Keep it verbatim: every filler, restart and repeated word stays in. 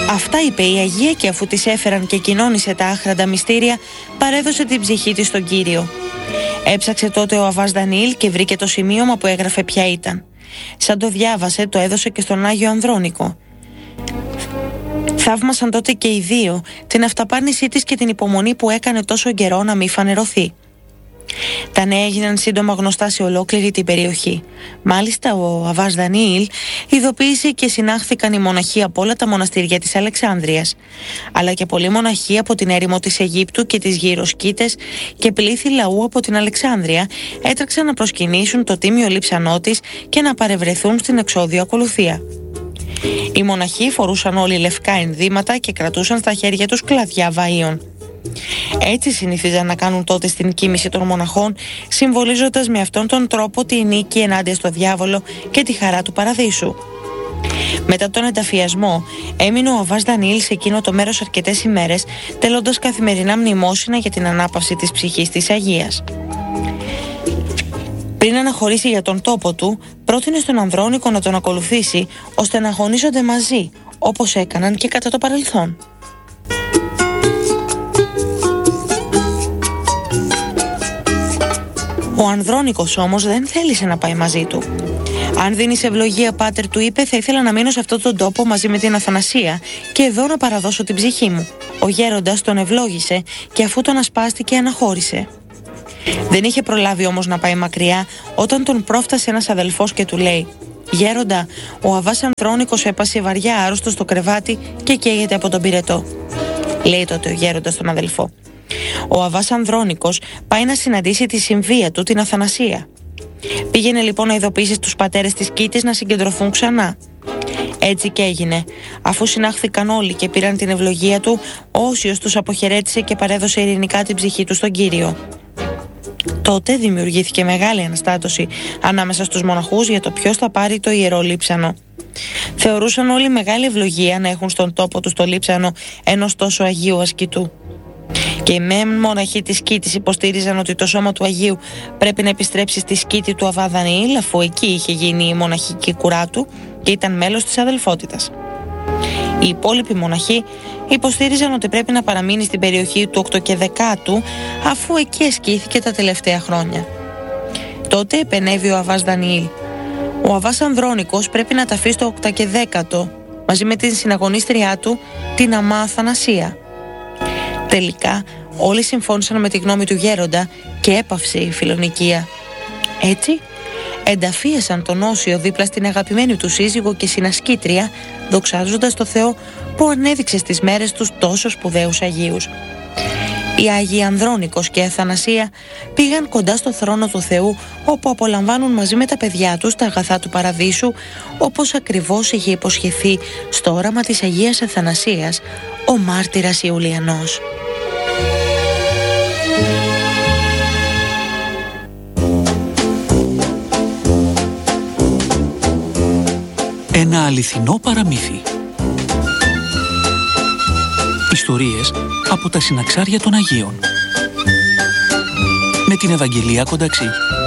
Αυτά είπε η Αγία και αφού της έφεραν και κοινώνησε τα άχραντα μυστήρια, παρέδωσε την ψυχή της στον Κύριο. Έψαξε τότε ο Αββάς Δανιήλ και βρήκε το σημείωμα που έγραφε ποια ήταν. Σαν το διάβασε, το έδωσε και στον Άγιο Ανδρώνικο. Θαύμασαν τότε και οι δύο την αυταπάρνησή της και την υπομονή που έκανε τόσο καιρό να μην φανερωθεί. Τα νέα έγιναν σύντομα γνωστά σε ολόκληρη την περιοχή. Μάλιστα ο Αββάς Δανιήλ ειδοποίησε και συνάχθηκαν οι μοναχοί από όλα τα μοναστήρια της Αλεξάνδρειας, αλλά και πολλοί μοναχοί από την έρημο της Αιγύπτου και τις γύρω σκήτες και πλήθη λαού από την Αλεξάνδρεια έτρεξαν να προσκυνήσουν το τίμιο λείψανό της και να παρευρεθούν στην εξώδιο ακολουθία. Οι μοναχοί φορούσαν όλοι λευκά ενδύματα και κρατούσαν στα χέρια τους κλαδιά βαΐων. Έτσι συνήθιζαν να κάνουν τότε στην κοίμηση των μοναχών, συμβολίζοντας με αυτόν τον τρόπο τη νίκη ενάντια στο διάβολο και τη χαρά του παραδείσου. Μετά τον ενταφιασμό, έμεινε ο Αββάς Δανιήλ σε εκείνο το μέρος αρκετές ημέρες, τελώντας καθημερινά μνημόσυνα για την ανάπαυση της ψυχής της Αγίας. Πριν αναχωρήσει για τον τόπο του, πρότεινε στον Ανδρώνικο να τον ακολουθήσει, ώστε να αγωνίζονται μαζί, όπως έκαναν και κατά το παρελθόν. Ο Ανδρώνικος όμως δεν θέλησε να πάει μαζί του. «Αν δίνεις ευλογία, πάτερ», του είπε, «θα ήθελα να μείνω σε αυτόν τον τόπο μαζί με την Αθανασία και εδώ να παραδώσω την ψυχή μου». Ο γέροντας τον ευλόγησε και αφού τον ασπάστηκε αναχώρησε. Δεν είχε προλάβει όμως να πάει μακριά όταν τον πρόφτασε ένας αδελφός και του λέει: «Γέροντα, ο Αββάς Ανδρώνικος έπασε βαριά άρρωστο στο κρεβάτι και καίγεται από τον πυρετό». Λέει τότε ο γέροντας στον αδελφό: «Ο Αββάς Ανδρώνικος πάει να συναντήσει τη συμβία του, την Αθανασία». Πήγαινε λοιπόν να ειδοποιήσει στους πατέρες της Κήτης να συγκεντρωθούν ξανά. Έτσι και έγινε. Αφού συνάχθηκαν όλοι και πήραν την ευλογία του, ο Όσιος τους αποχαιρέτησε και παρέδωσε ειρηνικά την ψυχή του στον Κύριο. Τότε δημιουργήθηκε μεγάλη αναστάτωση ανάμεσα στους μοναχούς για το ποιος θα πάρει το ιερό λείψανο. Θεωρούσαν όλοι μεγάλη ευλογία να έχουν στον τόπο τους το λείψανο ενός τόσο αγίου ασκητού. Και οι μεν μοναχοί της Κήτης υποστήριζαν ότι το σώμα του Αγίου πρέπει να επιστρέψει στη σκήτη του Αββά Δανιήλ, αφού εκεί είχε γίνει η μοναχική κουρά του και ήταν μέλος της αδελφότητας. Οι υπόλοιποι μοναχοί υποστήριζαν ότι πρέπει να παραμείνει στην περιοχή του οκτώ και δέκα, αφού εκεί ασκήθηκε τα τελευταία χρόνια. Τότε επενέβη ο Αββάς Δανιήλ: «Ο Αββάς Ανδρώνικος πρέπει να ταφεί στο οκτώ και δέκα μαζί με την συναγωνίστριά του, την αμά Αθανασία». Τελικά όλοι συμφώνησαν με τη γνώμη του γέροντα και έπαυσε η φιλονικία. Έτσι ενταφίασαν τον Όσιο δίπλα στην αγαπημένη του σύζυγο και συνασκήτρια, δοξάζοντας το Θεό που ανέδειξε στις μέρες τους τόσο σπουδαίους Αγίους. Οι Άγιοι Ανδρώνικος και Αθανασία πήγαν κοντά στο θρόνο του Θεού, όπου απολαμβάνουν μαζί με τα παιδιά τους τα αγαθά του παραδείσου, όπως ακριβώς είχε υποσχεθεί στο όραμα της Αγίας Αθανασίας ο μάρτυρας Ιουλιανός. Ένα αληθινό παραμύθι. Ιστορίες από τα συναξάρια των Αγίων. Με την Ευαγγελία Κονταξή.